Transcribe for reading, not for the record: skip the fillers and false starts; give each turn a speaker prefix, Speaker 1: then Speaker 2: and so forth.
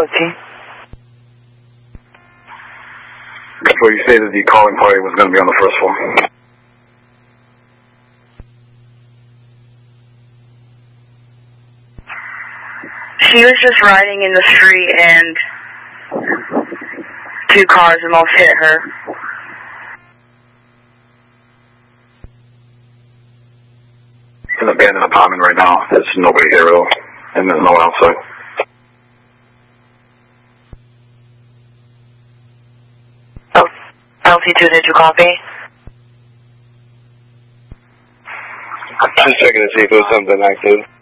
Speaker 1: 14.
Speaker 2: Before you stated the calling party was going to be on the first floor.
Speaker 1: She was just riding in the street and 2 cars almost hit her.
Speaker 2: It's an abandoned apartment right now. There's nobody here at all. And there's no one outside.
Speaker 1: LC2, did you copy?
Speaker 3: Just checking to see if it was something active.